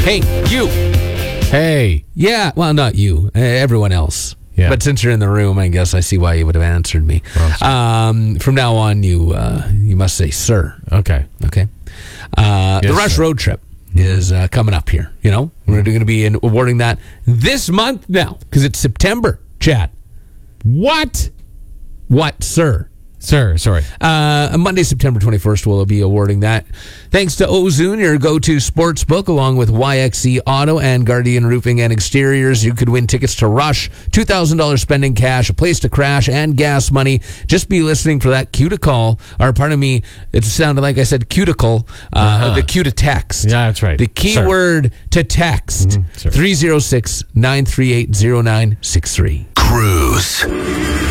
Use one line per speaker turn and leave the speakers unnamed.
Hey, you.
Hey.
Yeah, well, not you. Everyone else.
Yeah.
But since you're in the room, I guess I see why you would have answered me. From now on, you must say sir.
Okay.
Okay. The Rush Road Trip is coming up here. You know, we're going to be awarding that this month now because it's September, Chad.
What?
What, sir?
Sir, sorry.
Monday, September 21st, we'll be awarding that. Thanks to Ozune, your go-to sports book, along with YXE Auto and Guardian Roofing and Exteriors. You could win tickets to Rush, $2,000 spending cash, a place to crash, and gas money. Just be listening for that cue to call, or pardon me, it sounded like I said cuticle, the cue to text.
Yeah, that's right.
The keyword to text, 306-938-0963.
Cruise.